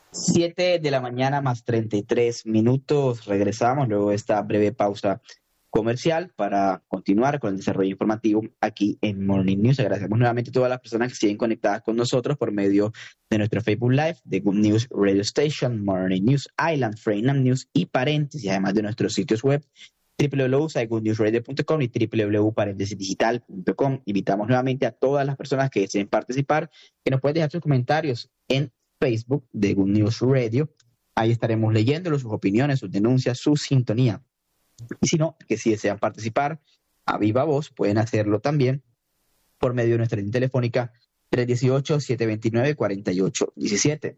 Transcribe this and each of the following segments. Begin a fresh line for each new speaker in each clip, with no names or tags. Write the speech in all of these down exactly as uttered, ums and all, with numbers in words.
Siete de la mañana más treinta y tres minutos. Regresamos luego de esta breve pausa comercial para continuar con el desarrollo informativo aquí en Morning News. Agradecemos nuevamente a todas las personas que siguen conectadas con nosotros por medio de nuestro Facebook Live, de Good News Radio Station, Morning News Island, Freedom News y Paréntesis, además de nuestros sitios web doble u doble u doble u punto good news radio punto com y doble u doble u doble u punto paréntesis digital punto com. Invitamos nuevamente a todas las personas que deseen participar que nos pueden dejar sus comentarios en Facebook de Good News Radio. Ahí estaremos leyéndolos, sus opiniones, sus denuncias, su sintonía. Y si no, que si desean participar a viva voz, pueden hacerlo también por medio de nuestra línea telefónica tres uno ocho, siete dos nueve, cuatro ocho uno siete.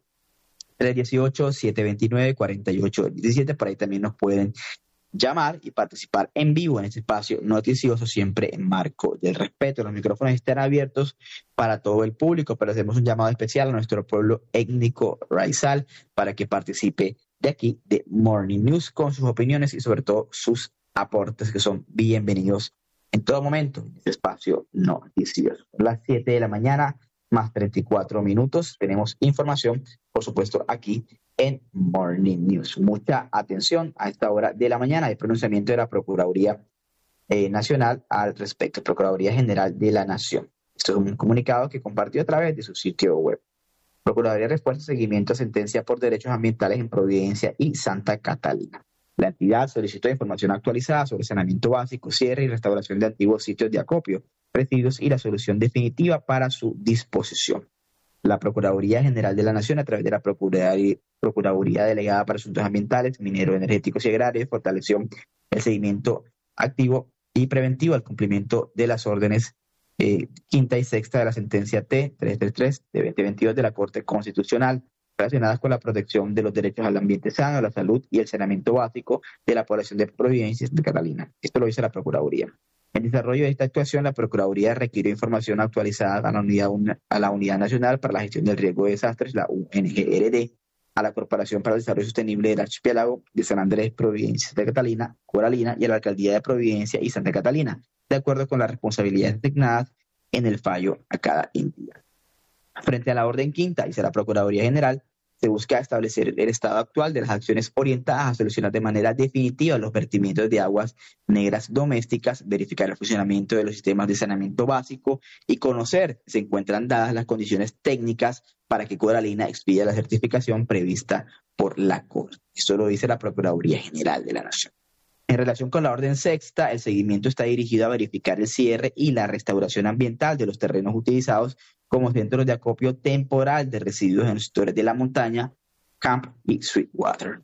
tres uno ocho, siete dos nueve, cuatro ocho uno siete. Por ahí también nos pueden llamar y participar en vivo en este espacio noticioso, siempre en marco del respeto. Los micrófonos están abiertos para todo el público, pero hacemos un llamado especial a nuestro pueblo étnico raizal para que participe de aquí, de Morning News, con sus opiniones y sobre todo sus aportes, que son bienvenidos en todo momento en este espacio noticioso. Las siete de la mañana más treinta y cuatro minutos. Tenemos información, por supuesto, aquí en Morning News. Mucha atención a esta hora de la mañana. El pronunciamiento de la Procuraduría eh, Nacional al respecto, Procuraduría General de la Nación. Esto es un comunicado que compartió a través de su sitio web. Procuraduría respuesta seguimiento a sentencia por derechos ambientales en Providencia y Santa Catalina. La entidad solicitó información actualizada sobre saneamiento básico, cierre y restauración de antiguos sitios de acopio, residuos y la solución definitiva para su disposición. La Procuraduría General de la Nación, a través de la Procuraduría, Procuraduría Delegada para Asuntos Ambientales, Mineros, Energéticos y Agrarios, fortaleció el seguimiento activo y preventivo al cumplimiento de las órdenes eh, quinta y sexta de la sentencia T trescientos treinta y tres de veinte veintidós de la Corte Constitucional, relacionadas con la protección de los derechos al ambiente sano, la salud y el saneamiento básico de la población de Providencia y Santa Catalina. Esto lo dice la Procuraduría. En desarrollo de esta actuación, la Procuraduría requirió información actualizada a la Unidad, a la Unidad Nacional para la Gestión del Riesgo de Desastres, la U N G R D, a la Corporación para el Desarrollo Sostenible del Archipiélago de San Andrés, Providencia, Santa Catalina, Coralina y a la Alcaldía de Providencia y Santa Catalina, de acuerdo con las responsabilidades asignadas en el fallo a cada entidad. Frente a la orden quinta, dice la Procuraduría General, se busca establecer el estado actual de las acciones orientadas a solucionar de manera definitiva los vertimientos de aguas negras domésticas, verificar el funcionamiento de los sistemas de saneamiento básico y conocer si se encuentran dadas las condiciones técnicas para que Coralina expida la certificación prevista por la Corte. Esto lo dice la Procuraduría General de la Nación. En relación con la orden sexta, el seguimiento está dirigido a verificar el cierre y la restauración ambiental de los terrenos utilizados como centros de acopio temporal de residuos en los sectores de la montaña, Camp y Sweetwater,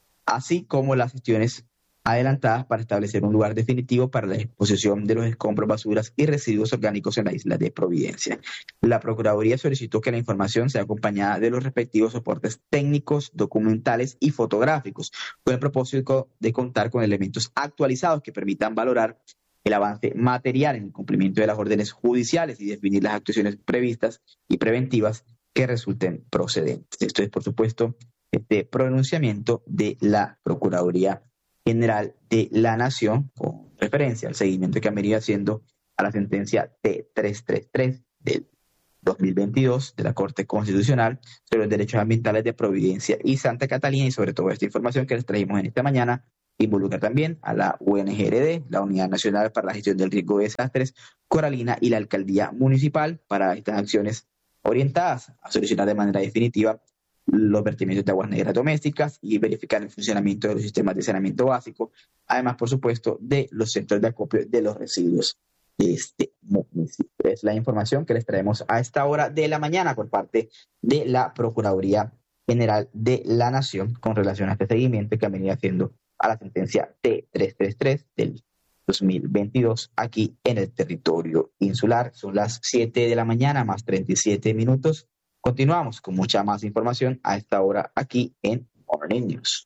así como las gestiones adelantadas para establecer un lugar definitivo para la exposición de los escombros, basuras y residuos orgánicos en la isla de Providencia. La Procuraduría solicitó que la información sea acompañada de los respectivos soportes técnicos, documentales y fotográficos, con el propósito de contar con elementos actualizados que permitan valorar el avance material en el cumplimiento de las órdenes judiciales y definir las actuaciones previstas y preventivas que resulten procedentes. Esto es, por supuesto, este pronunciamiento de la Procuraduría General de la Nación, con referencia al seguimiento que han venido haciendo a la sentencia T trescientos treinta y tres del dos mil veintidós de la Corte Constitucional sobre los derechos ambientales de Providencia y Santa Catalina, y sobre todo esta información que les trajimos en esta mañana involucra también a la U N G R D, la Unidad Nacional para la Gestión del Riesgo de Desastres, Coralina y la Alcaldía Municipal para estas acciones orientadas a solucionar de manera definitiva los vertimientos de aguas negras domésticas y verificar el funcionamiento de los sistemas de saneamiento básico, además, por supuesto, de los centros de acopio de los residuos de este municipio. Es la información que les traemos a esta hora de la mañana por parte de la Procuraduría General de la Nación con relación a este seguimiento que han venido haciendo a la sentencia T trescientos treinta y tres del dos mil veintidós aquí en el territorio insular. Son las siete de la mañana más treinta y siete minutos. Continuamos con mucha más información a esta hora aquí en Morning News.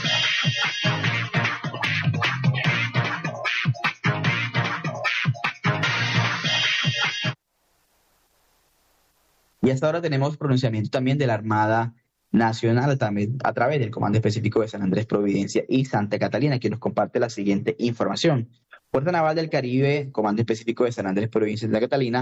Y hasta ahora tenemos pronunciamiento también de la Armada Nacional también a través del Comando Específico de San Andrés, Providencia y Santa Catalina, que nos comparte la siguiente información. Fuerza Naval del Caribe, Comando Específico de San Andrés, Providencia y Santa Catalina,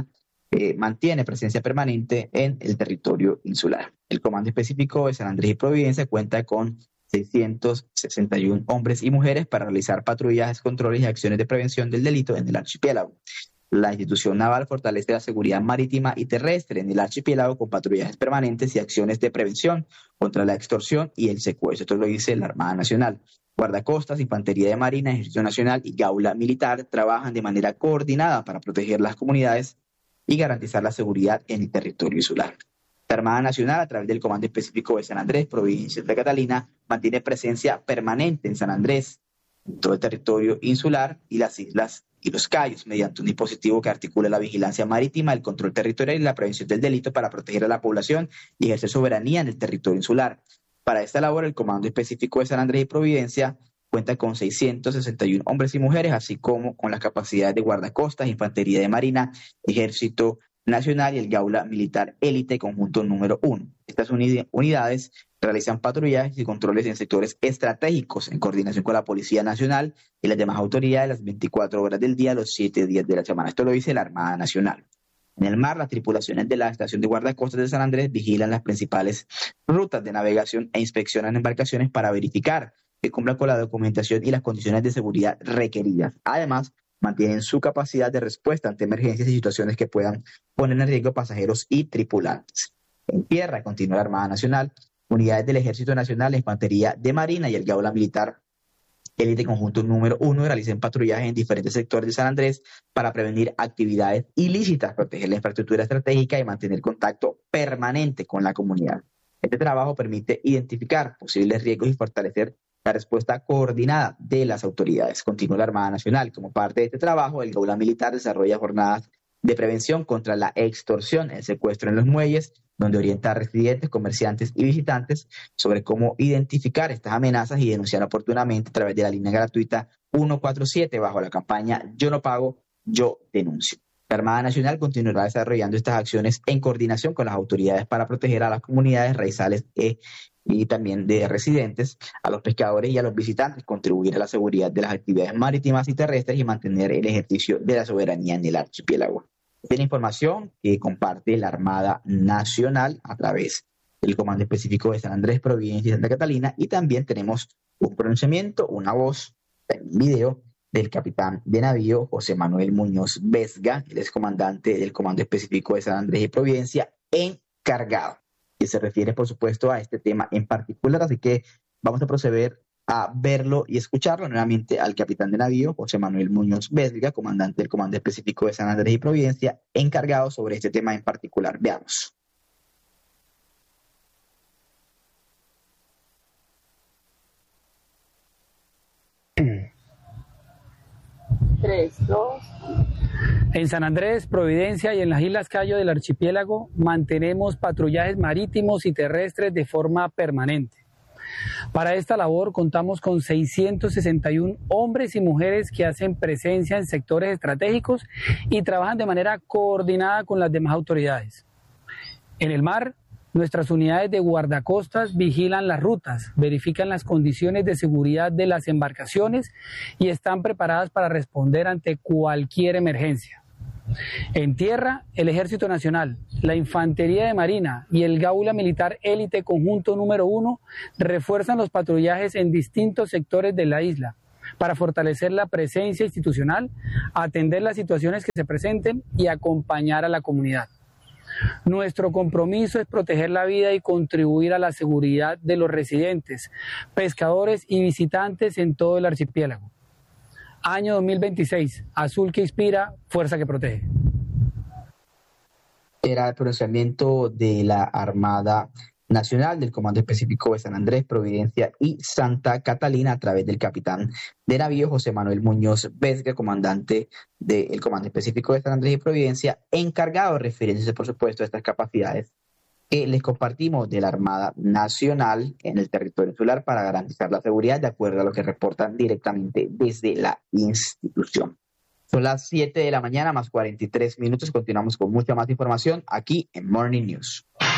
eh, mantiene presencia permanente en el territorio insular. El Comando Específico de San Andrés y Providencia cuenta con seiscientos sesenta y uno hombres y mujeres para realizar patrullajes, controles y acciones de prevención del delito en el archipiélago. La institución naval fortalece la seguridad marítima y terrestre en el archipiélago con patrullajes permanentes y acciones de prevención contra la extorsión y el secuestro. Esto lo dice la Armada Nacional. Guardacostas, Infantería de Marina, Ejército Nacional y Gaula Militar trabajan de manera coordinada para proteger las comunidades y garantizar la seguridad en el territorio insular. La Armada Nacional, a través del Comando Específico de San Andrés, Providencia de Santa Catalina, mantiene presencia permanente en San Andrés, en todo el territorio insular y las islas y los cayos, mediante un dispositivo que articula la vigilancia marítima, el control territorial y la prevención del delito para proteger a la población y ejercer soberanía en el territorio insular. Para esta labor, el Comando Específico de San Andrés y Providencia cuenta con seiscientos sesenta y uno hombres y mujeres, así como con las capacidades de guardacostas, Infantería de Marina, Ejército Nacional y el Gaula Militar Élite Conjunto número uno. Estas unidades realizan patrullajes y controles en sectores estratégicos en coordinación con la Policía Nacional y las demás autoridades las veinticuatro horas del día, los siete días de la semana. Esto lo dice la Armada Nacional. En el mar, las tripulaciones de la Estación de Guardacostas de San Andrés vigilan las principales rutas de navegación e inspeccionan embarcaciones para verificar que cumplan con la documentación y las condiciones de seguridad requeridas. Además, mantienen su capacidad de respuesta ante emergencias y situaciones que puedan poner en riesgo pasajeros y tripulantes. En tierra, continúa la Armada Nacional, unidades del Ejército Nacional, la Infantería de Marina y el Gaula Militar Élite Conjunto número uno realizan patrullajes en diferentes sectores de San Andrés para prevenir actividades ilícitas, proteger la infraestructura estratégica y mantener contacto permanente con la comunidad. Este trabajo permite identificar posibles riesgos y fortalecer la respuesta coordinada de las autoridades. Continúa la Armada Nacional. Como parte de este trabajo, el Gaula Militar desarrolla jornadas de prevención contra la extorsión, el secuestro en los muelles, donde orienta a residentes, comerciantes y visitantes sobre cómo identificar estas amenazas y denunciar oportunamente a través de la línea gratuita ciento cuarenta y siete bajo la campaña Yo no pago, yo denuncio. La Armada Nacional continuará desarrollando estas acciones en coordinación con las autoridades para proteger a las comunidades raizales e, y también de residentes, a los pescadores y a los visitantes, contribuir a la seguridad de las actividades marítimas y terrestres y mantener el ejercicio de la soberanía en el archipiélago. Esta es la información que comparte la Armada Nacional a través del Comando Específico de San Andrés, Providencia y Santa Catalina, y también tenemos un pronunciamiento, una voz, un video del capitán de navío José Manuel Muñoz Vesga, el excomandante del Comando Específico de San Andrés y Providencia, encargado, que se refiere, por supuesto, a este tema en particular. Así que vamos a proceder a verlo y escucharlo nuevamente al capitán de navío José Manuel Muñoz Vesga, comandante del Comando Específico de San Andrés y Providencia, encargado sobre este tema en particular. Veamos.
Tres, dos. En San Andrés, Providencia y en las Islas Cayo del archipiélago mantenemos patrullajes marítimos y terrestres de forma permanente. Para esta labor contamos con seiscientos sesenta y uno hombres y mujeres que hacen presencia en sectores estratégicos y trabajan de manera coordinada con las demás autoridades. En el mar, nuestras unidades de guardacostas vigilan las rutas, verifican las condiciones de seguridad de las embarcaciones y están preparadas para responder ante cualquier emergencia. En tierra, el Ejército Nacional, la Infantería de Marina y el Gaula Militar Élite Conjunto número uno refuerzan los patrullajes en distintos sectores de la isla para fortalecer la presencia institucional, atender las situaciones que se presenten y acompañar a la comunidad. Nuestro compromiso es proteger la vida y contribuir a la seguridad de los residentes, pescadores y visitantes en todo el archipiélago. Año dos mil veintiséis, azul que inspira, fuerza que protege.
Era el pronunciamiento de la Armada Nacional, del Comando Específico de San Andrés, Providencia y Santa Catalina, a través del capitán de navío José Manuel Muñoz Vesga, comandante del Comando Específico de San Andrés y Providencia, encargado, refiriéndose por supuesto a estas capacidades que les compartimos de la Armada Nacional en el territorio insular para garantizar la seguridad de acuerdo a lo que reportan directamente desde la institución. Son las siete de la mañana más cuarenta y tres minutos, continuamos con mucha más información aquí en Morning News.